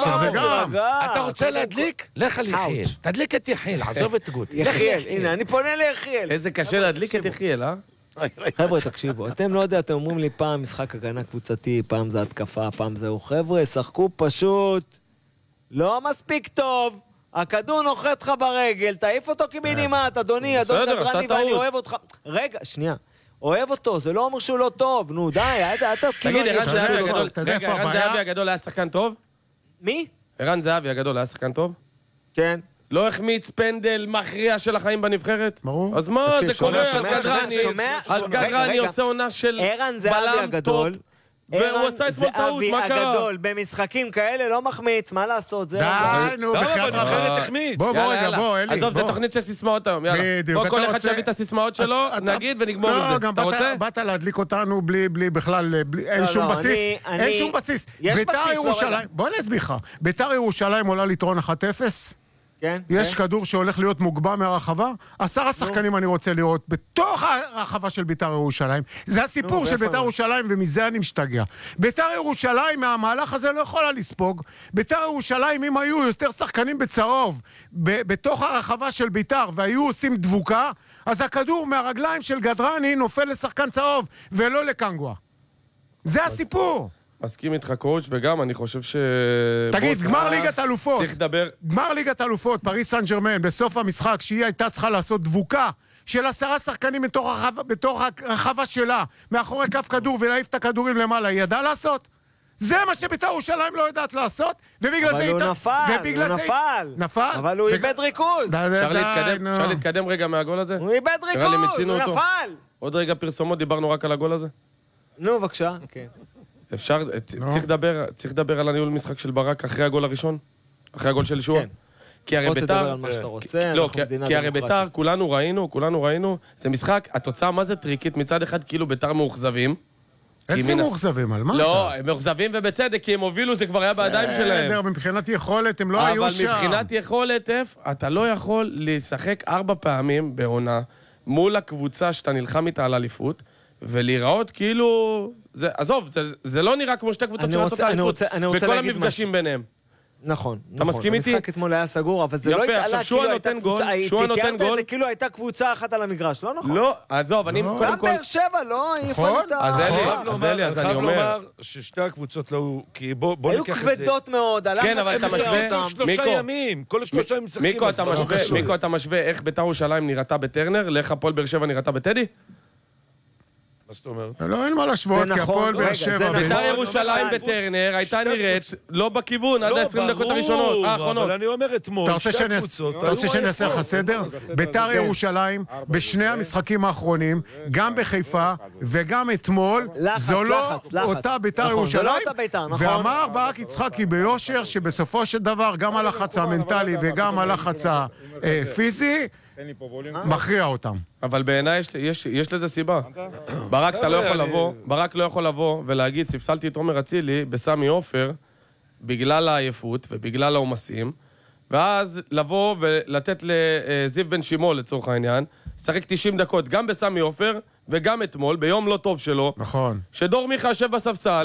זה גם. אתה רוצה להדליק? לך על יחיאל. תדליק את יחיאל, עזוב את גוט. יחיאל, הנה, אני פונה ליחיאל. איזה קשה להדליק את יחיאל, אה? חבר'ה, תקשיבו, אתם לא יודע, אתם אומרים לי פעם משחק הגנה קבוצתי, פעם זה התקפה, פעם זהו. חבר'ה, שחקו פשוט לא מספיק טוב. הכדור נוחת לך ברגל, תעיף אותו קיבינימט, אדוני, אדון גדרני, ואני אוהב אותך. רגע, שנייה. אוהב אותו, זה לא אומר שהוא לא טוב. נו, די, תגיד, ערן זהבי הגדול היה שחקן טוב? מי? ערן זהבי הגדול היה שחקן טוב? כן. לא החמיץ פנדל מכריע של החיים בנבחרת? ברור. אז מה, זה קורה, אז גדרני עושה עונה של בלם טוב. והוא עשה אתמול טעות, מה קרה? ערן זהבי הגדול, במשחקים כאלה לא מחמיץ, מה לעשות? די, נו, בנבחרת החמיץ. בוא, רגע, בוא, אלי. עזוב, זה תוכנית של סיסמאות היום, יאללה. בדיוק. בוא, כל אחד שיביא את הסיסמאות שלו, נגיד ונגמור עם זה. אתה רוצה? באת להדליק אותנו בלי בכלל, אין שום בסיס. אין שום בסיס. בית"ר ירושלים, בוא נסביר לך. בית"ר ירושלים עולה לטרון 1-0. כן. יש כדור שהולך להיות מוגבע מהרחבה, 10 שחקנים אני רוצה לראות בתוך הרחבה של בית"ר ירושלים. זה הסיפור של בית"ר ירושלים, ומזה אני משתגע. בית"ר ירושלים, מהמהלך הזה לא יכולה לספוג. בית"ר ירושלים, אם היו יותר שחקנים בצהוב, בתוך הרחבה של בית"ר, והיו עושים דבוקה, אז הכדור מהרגליים של גדרני נופל לשחקן צהוב, ולא לקנגווה. זה הסיפור. מסכים איתך קואוץ', וגם אני חושב ש... תגיד, גמר ליגת אלופות. צריך לדבר... גמר ליגת אלופות, פריס סן ז'רמן, בסוף המשחק, שהיא הייתה צריכה לעשות דבוקה של 10 שחקנים בתוך הרחבה שלה, מאחורי כף כדור, ולהעיף את הכדורים למעלה, היא ידעה לעשות? זה מה שבית"ר ירושלים לא יודעת לעשות, ובגלל זה... אבל הוא נפל. נפל? אבל הוא איבד ריכוז. אפשר להתקדם רגע מהגול הזה? הוא איבד ריכוז, הוא נפל. עוד רגע פרסומות, דיברנו רק על הגול הזה? נו, בבקשה. כן. אפשר, צריך לדבר על הניהול משחק של ברק אחרי הגול הראשון? אחרי הגול של שועה? כי הרי בית"ר... לא, כי הרי בית"ר, כולנו ראינו, זה משחק, התוצאה מה זה טריקית? מצד אחד כאילו בית"ר מאוכזבים. איזה מאוכזבים? על מה? לא, הם מאוכזבים ובצדק, כי הם הובילו, זה כבר היה בידיים שלהם. מבחינת יכולת, הם לא היו שם. אבל מבחינת יכולת, אתה לא יכול לשחק 4 פעמים בעונה מול הקבוצה שאתה נלחם איתה על אליפות, ולהיראות כאילו... עזוב, זה לא נראה כמו שתי קבוצות שרצות האליפות, בכל המפגשים ביניהם. נכון. אתה מסכים איתי? המשחק אתמול היה סגור, אבל זה לא התעלה כאילו הייתה קבוצה... תיארת את זה כאילו הייתה קבוצה אחת על המגרש, לא נכון? לא, עזוב, אני קודם כל... גם באר שבע, לא? נכון? אז אלי, אז אני אומר... חייב לומר ששתי הקבוצות לא... כי בוא היו ניקח את זה... כבדות מאוד, כן, אבל אתה משווה... כל 3 ימים, כל 3 ימים משחקים. מיקו, אתה משווה איך בית"ר ירושלים נראתה בטרנר, לאיך הפועל באר שבע נראתה בטדי? מה זאת אומרת? לא, אין מה להשוות, כי הפועל באר שבע... בית"ר ירושלים בטרנר הייתה נראית לא בכיוון עד 20 דקות הראשונות, האחרונות. אבל אני אומר אתמול, אתה רוצה שאני אעשה לך סדר? בית"ר ירושלים, בשני המשחקים האחרונים, גם בחיפה וגם אתמול, זו לא אותה בית"ר ירושלים, ואמר ברק יצחקי ביושר שבסופו של דבר גם הלחץ המנטלי וגם הלחץ הפיזי מכריע אותם. אבל בעיניי יש לזה סיבה. ברק לא יכול לבוא ולהגיד, ספסלתי את עומר אצילי בסמי עופר בגלל העייפות ובגלל העומסים, ואז לבוא ולתת לזיו בן שימול לצורך העניין, שחק 90 דקות גם בסמי עופר וגם אתמול, ביום לא טוב שלו. נכון. שדור מיכה יושב בספסל,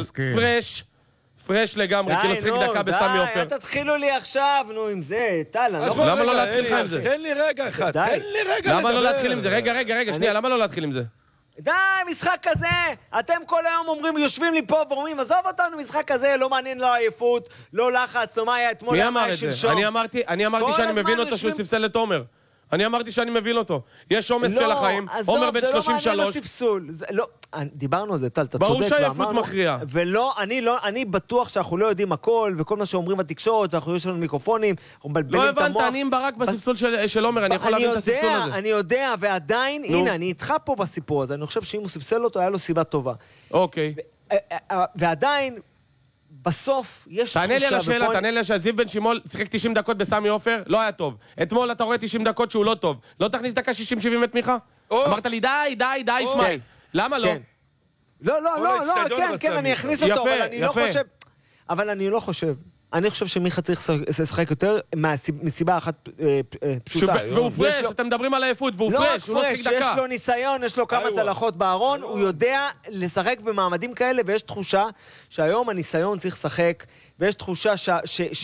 פרש לגמרי, כאילו שחק דקה בסמי עופר. די, תתחילו לי עכשיו, נו, עם זה, טל, למה לא להתחיל לך עם זה? תן לי רגע אחד, תן לי רגע. למה לא להתחיל עם זה? רגע, שנייה, למה לא להתחיל עם זה? די, משחק כזה, אתם כל היום אומרים, יושבים לי פה ואומרים, עזוב אותנו, משחק כזה, לא מעניין, לא עייפות, לא לחץ, לא מה היה אתמול, מי אמר את זה? אני אמרתי שאני מבין אותו שהוא ספסל לתומר. אני אמרתי שאני מבין אותו. יש עומס של החיים, עומר בן 33. לא, זה לא מעניין הספסול. דיברנו על זה, טל, אתה צודק. ברור שהעייפות מכריע. אני בטוח שאנחנו לא יודעים הכל, וכל מה שאומרים בתקשורת, ואנחנו יש לנו מיקרופונים, אנחנו מבלבלים את המוח. לא הבנת, אני עם ברק בספסול של עומר, אני יכול להבין את הספסול הזה. אני יודע, ועדיין, הנה, אני איתך פה בסיפור הזה, אני חושב שאם הוא ספסל אותו, היה לו סיבה טובה. אוקיי. ועדיין, בסוף יש תחושה... תענה לי על השאלה, זיו בן שימול שיחק 90 דקות בסמי עופר, לא היה טוב. אתמול אתה רואה 90 דקות שהוא לא טוב. לא תכניס דקה 60-70 את מיכה? אמרת לי, די, שמעי. למה לא? לא, כן, אני אכניס אותו, אבל אני לא חושב. אני חושב שמיכה צריך לשחק יותר מסיבה אחת פשוטה. והוא פרש, אתם מדברים על העייפות, והוא פרש, הוא לא שחק דקה. יש לו ניסיון, יש לו כמה צלחות בארון, הוא יודע לשחק במעמדים כאלה, ויש תחושה שהיום הניסיון צריך לשחק, ויש תחושה